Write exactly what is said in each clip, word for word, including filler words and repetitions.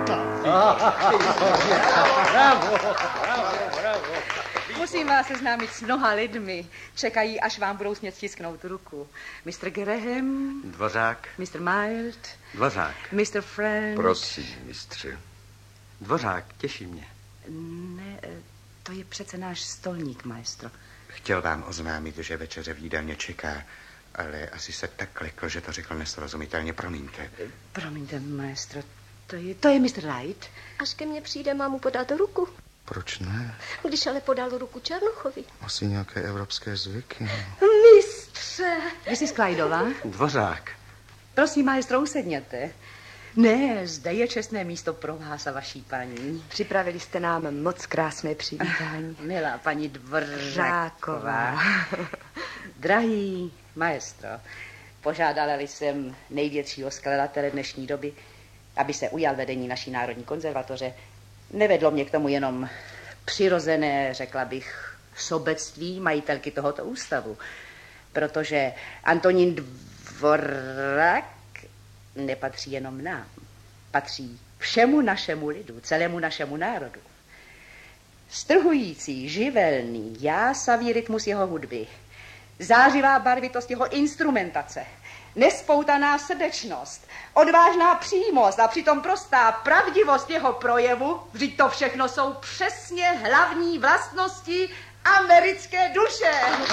Bravo, bravo, bravo. Musím vás seznámit s mnoha lidmi. Čekají, až vám budou smět stisknout ruku. mister Graham. Dvořák. mister Mild. Dvořák. mister French. Prosím, mistře. Dvořák, těší mě. Ne, to je přece náš stolník, maestro. Chtěl vám oznámit, že večeře v jídelně čeká, ale asi se tak lekl, že to řekl nesrozumitelně. Promiňte. Promiňte, maestro, to je, to je mister Wright. Až ke mně přijde, mám mu podat ruku. Proč ne? Když ale podal ruku Černochovi. Asi nějaké evropské zvyky. Mistře! missus Clydová. Dvořák. Prosím, maestro, usedněte. Ne, zde je čestné místo pro vás a vaší paní. Připravili jste nám moc krásné přivítání. Milá paní Dvořáková. Drahý maestro, požádala jsem největšího skladatele dnešní doby, aby se ujal vedení naší Národní konzervatoře. Nevedlo mě k tomu jenom přirozené, řekla bych, sobectví majitelky tohoto ústavu, protože Antonín Dvořák nepatří jenom nám, patří všemu našemu lidu, celému našemu národu. Strhující, živelný, jásavý rytmus jeho hudby, zářivá barvitost jeho instrumentace, nespoutaná srdečnost, odvážná přímost a přitom prostá pravdivost jeho projevu, vždyť to všechno jsou přesně hlavní vlastnosti americké duše.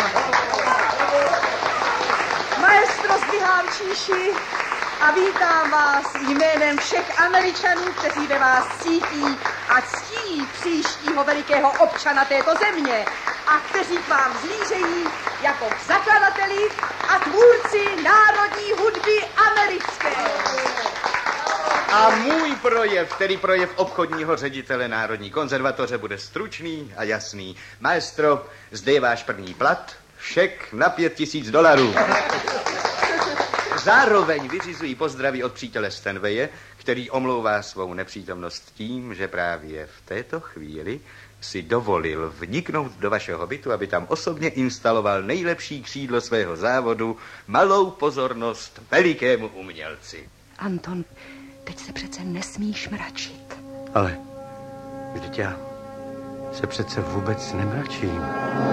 Maestro, zdvihám číši a vítám vás jménem všech Američanů, kteří ve vás cítí a ctí příštího velikého občana této země a kteří k vám zlížejí jako k zakladateli a tvůrci národní hudby americké. A můj projev, tedy projev obchodního ředitele Národní konzervatoře, bude stručný a jasný. Maestro, zde je váš první plat, šek na pět tisíc dolarů. Zároveň vyřizují pozdraví od přítele Stanwaye, který omlouvá svou nepřítomnost tím, že právě v této chvíli si dovolil vniknout do vašeho bytu, aby tam osobně instaloval nejlepší křídlo svého závodu, malou pozornost velikému umělci. Anton, teď se přece nesmíš mračit. Ale vždyť já se přece vůbec nemračím.